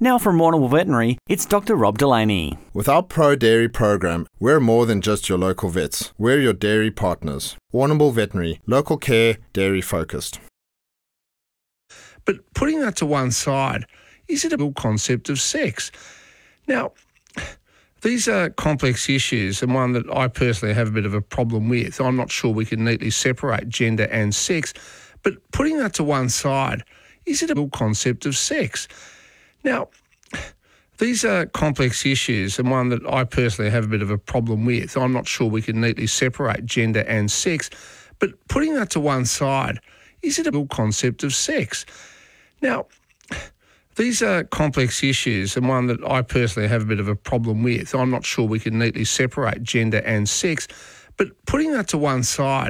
Now from Warrnambool Veterinary, it's Dr. Rob Delaney. With our Pro Dairy program, we're more than just your local vets. We're your dairy partners. Warrnambool Veterinary, local care, dairy focused. But putting that to one side, is it a real concept of sex? Now, these are complex issues and one that I personally have a bit of a problem with. I'm not sure we can neatly separate gender and sex, but putting that to one side, is it a real concept of sex? Now, these are complex issues and one that I personally have a bit of a problem with. I'm not sure we can neatly separate gender and sex, but putting that to one side, is it a real concept of sex? Now, these are complex issues and one that I personally have a bit of a problem with. I'm not sure we can neatly separate gender and sex, but putting that to one side,